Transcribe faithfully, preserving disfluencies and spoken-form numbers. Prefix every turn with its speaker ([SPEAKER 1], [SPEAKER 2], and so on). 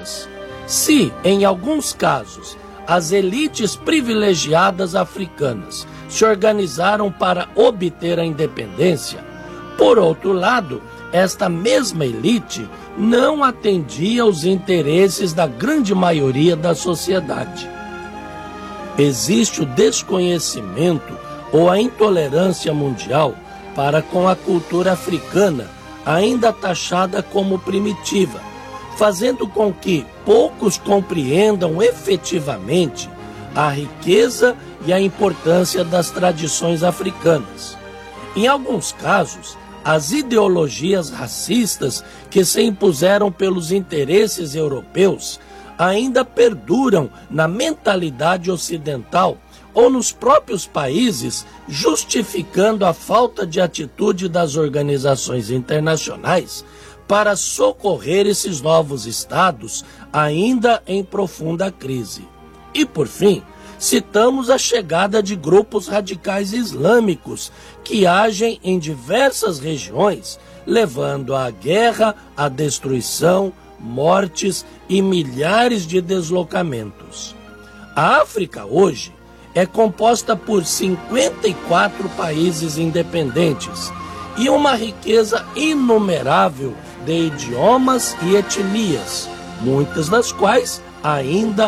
[SPEAKER 1] independências. Se, em alguns casos, as elites privilegiadas africanas se organizaram para obter a independência, por outro lado, esta mesma elite não atendia aos interesses da grande maioria da sociedade. Existe o desconhecimento ou a intolerância mundial para com a cultura africana, ainda taxada como primitiva, fazendo com que poucos compreendam efetivamente a riqueza e a importância das tradições africanas. Em alguns casos, as ideologias racistas que se impuseram pelos interesses europeus ainda perduram na mentalidade ocidental ou nos próprios países, justificando a falta de atitude das organizações internacionais para socorrer esses novos estados ainda em profunda crise. E, por fim, citamos a chegada de grupos radicais islâmicos que agem em diversas regiões, levando à guerra, à destruição, mortes e milhares de deslocamentos. A África hoje é composta por cinquenta e quatro países independentes e uma riqueza inumerável de idiomas e etnias, muitas das quais ainda